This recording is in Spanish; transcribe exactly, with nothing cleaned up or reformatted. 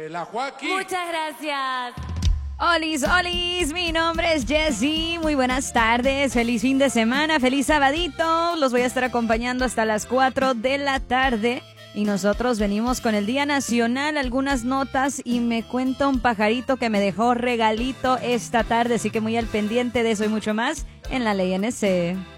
de la Joaquín. Muchas gracias. Olis, olis, mi nombre es Jessie, muy buenas tardes, feliz fin de semana, feliz sabadito, los voy a estar acompañando hasta las cuatro de la tarde y nosotros venimos con el Día Nacional, algunas notas y me cuenta un pajarito que me dejó regalito esta tarde, así que muy al pendiente de eso y mucho más en La Ley N C.